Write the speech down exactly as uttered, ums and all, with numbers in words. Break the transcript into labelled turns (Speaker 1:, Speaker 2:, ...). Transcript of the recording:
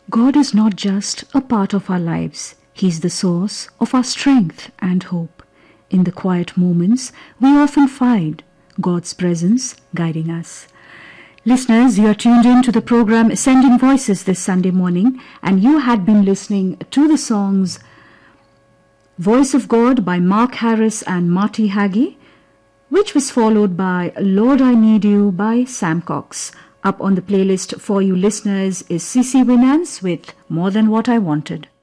Speaker 1: God is not just a part of our lives. He's the source of our strength and hope. In the quiet moments, we often find God's presence guiding us. Listeners, you are tuned in to the program Ascending Voices this Sunday morning, and you had been listening to the songs Voice of God by Mark Harris and Marty Hagee, which was followed by Lord I Need You by Sam Cox. Up on the playlist for you listeners is C C Winans with More Than What I Wanted.